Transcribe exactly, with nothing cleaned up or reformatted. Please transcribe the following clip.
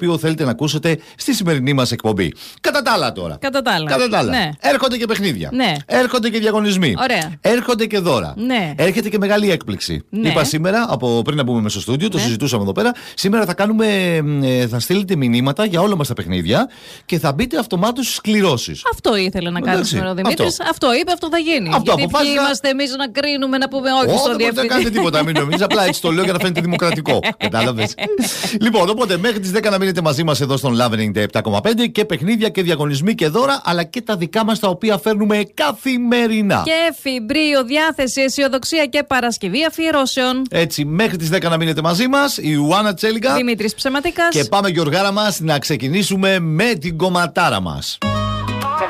οποίο θέλετε να ακούσετε στη σημερινή μας εκπομπή. Κατά τα άλλα τώρα. Κατά τα άλλα. Κατά τα άλλα. Ναι. Έρχονται και παιχνίδια. Ναι. Έρχονται και διαγωνισμοί. Ωραία. Έρχονται και δώρα. Ναι. Έρχεται και μεγάλη έκπληξη. Ναι. Είπα σήμερα, από πριν να μπούμε μέσα στο στούντιο, το Ναι. συζητούσαμε εδώ πέρα. Σήμερα θα κάνουμε, ε, θα στείλετε μηνύματα για όλα μας τα παιχνίδια και θα μπείτε αυτομάτως στις κληρώσεις. Αυτό ήθελε να κάνει Εντάξει, σήμερα ο Δημήτρης. αυτό. Αυτό είπε, αυτό θα γίνει. Αυτό Γιατί αποφάσισα. ποιοι είμαστε εμείς να κρίνουμε, να πούμε όχι Όχι, στον δεν μπορείτε να διευθυντή. κάνετε τίποτα. Μην νομίζεις, απλά έτσι το λέω για να φαίνεται δημοκρατικό. Κατάλαβες. Λοιπόν, οπότε μέχρι τις δέκα να μείνετε μαζί μας εδώ στον Love ενενήντα επτά κόμμα πέντε και παιχνίδια και διαγωνισμοί και δώρα, αλλά και τα δικά μας τα οποία φέρνουμε καθημερινά. Και φιμπρίο, διάθεση, αισιοδοξία και Παρασκευή αφιερώσεων. Έτσι, μέχρι τις δέκα να μείνετε μαζί μας, η Ιωάννα Τσέλιγκα Δημήτρης Ψεματικάς. και πάμε, Γιωργάρα μας, να ξεκινήσουμε με την κομματάρα μας.